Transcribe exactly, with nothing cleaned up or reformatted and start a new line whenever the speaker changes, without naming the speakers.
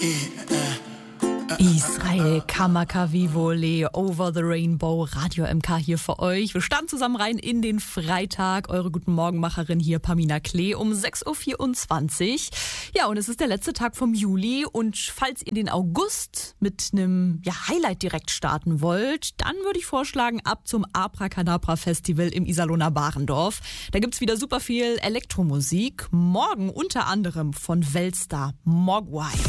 Israel Kamakawiwo'ole, Over the Rainbow, Radio M K hier für euch. Wir starten zusammen rein in den Freitag. Eure Guten Morgenmacherin hier, Pamina Klee, um sechs Uhr vierundzwanzig. Ja, und es ist der letzte Tag vom Juli. Und falls ihr den August mit einem ja, Highlight direkt starten wollt, dann würde ich vorschlagen, ab zum Abracadabra Festival im Iserlohner Barendorf. Da gibt's wieder super viel Elektromusik. Morgen unter anderem von Weltstar Mogwai.